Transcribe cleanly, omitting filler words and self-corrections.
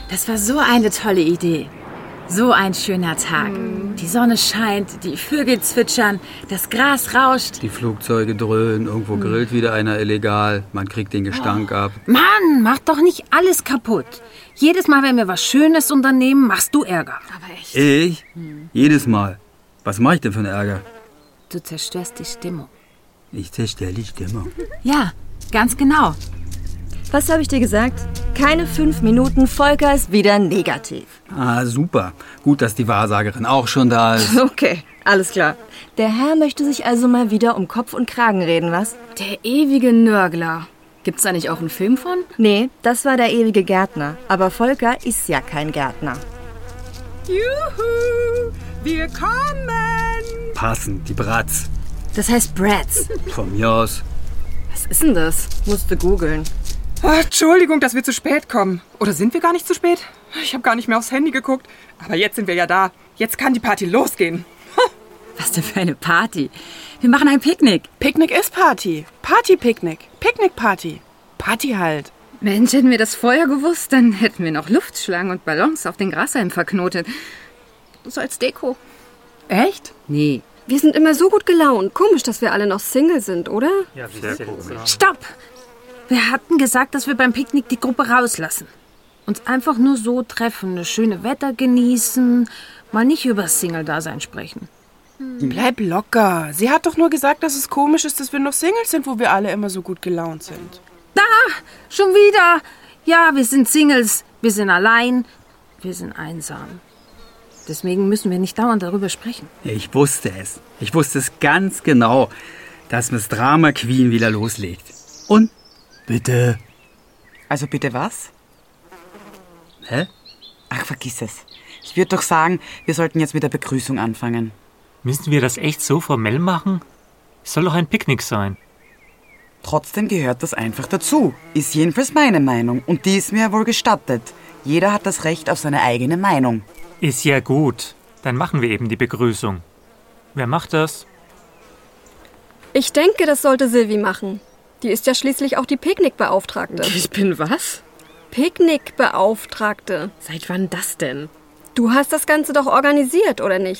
Das war so eine tolle Idee. So ein schöner Tag. Die Sonne scheint, die Vögel zwitschern, das Gras rauscht. Die Flugzeuge dröhnen, irgendwo grillt wieder einer illegal. Man kriegt den Gestank ab. Mann, mach doch nicht alles kaputt. Jedes Mal, wenn wir was Schönes unternehmen, machst du Ärger. Aber echt. Ich? Jedes Mal. Was mache ich denn für einen Ärger? Du zerstörst die Stimmung. Ich zerstöre die Stimmung. Ja, ganz genau. Was habe ich dir gesagt? Keine 5 Minuten, Volker ist wieder negativ. Ah, super. Gut, dass die Wahrsagerin auch schon da ist. Okay, alles klar. Der Herr möchte sich also mal wieder um Kopf und Kragen reden, was? Der ewige Nörgler. Gibt's da nicht auch einen Film von? Nee, das war der ewige Gärtner. Aber Volker ist ja kein Gärtner. Juhu, wir kommen! Passend, die Bratz. Das heißt Bratz. Von mir aus. Was ist denn das? Musste googeln. Entschuldigung, dass wir zu spät kommen. Oder sind wir gar nicht zu spät? Ich habe gar nicht mehr aufs Handy geguckt. Aber jetzt sind wir ja da. Jetzt kann die Party losgehen. Was denn für eine Party? Wir machen ein Picknick. Picknick ist Party. Party-Picknick. Picknick-Party. Party halt. Mensch, hätten wir das vorher gewusst, dann hätten wir noch Luftschlangen und Ballons auf den Grashalmen verknotet. So als Deko. Echt? Nee. Wir sind immer so gut gelaunt. Komisch, dass wir alle noch Single sind, oder? Ja, sehr komisch. Stopp! Wir hatten gesagt, dass wir beim Picknick die Gruppe rauslassen. Uns einfach nur so treffen, das schöne Wetter genießen, mal nicht über Single-Dasein sprechen. Bleib locker. Sie hat doch nur gesagt, dass es komisch ist, dass wir noch Singles sind, wo wir alle immer so gut gelaunt sind. Da! Schon wieder! Ja, wir sind Singles, wir sind allein, wir sind einsam. Deswegen müssen wir nicht dauernd darüber sprechen. Ich wusste es. Ich wusste es ganz genau, dass Miss Drama Queen wieder loslegt. Und? Bitte. Also bitte was? Hä? Ach, vergiss es. Ich würde doch sagen, wir sollten jetzt mit der Begrüßung anfangen. Müssen wir das echt so formell machen? Es soll doch ein Picknick sein. Trotzdem gehört das einfach dazu. Ist jedenfalls meine Meinung. Und die ist mir wohl gestattet. Jeder hat das Recht auf seine eigene Meinung. Ist ja gut. Dann machen wir eben die Begrüßung. Wer macht das? Ich denke, das sollte Silvi machen. Die ist ja schließlich auch die Picknickbeauftragte. Ich bin was? Picknickbeauftragte. Seit wann das denn? Du hast das Ganze doch organisiert, oder nicht?